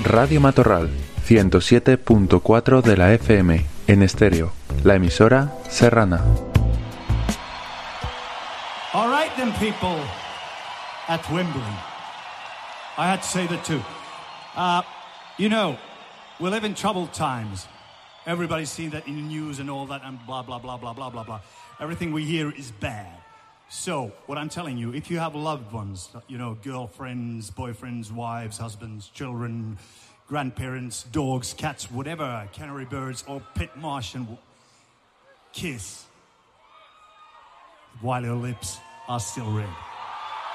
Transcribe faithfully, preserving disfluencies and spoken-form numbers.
Radio Matorral, ciento siete punto cuatro de la F M, en estéreo, la emisora serrana. All right then, people at Wembley. I had to say that too. Uh, you know, we live in troubled times. Everybody's seen that in the news and all that and blah, blah, blah, blah, blah, blah, blah. Everything we hear is bad. So, what I'm telling you, if you have loved ones, you know, girlfriends, boyfriends, wives, husbands, children, grandparents, dogs, cats, whatever, canary birds, or pet Martian, kiss while your lips are still red.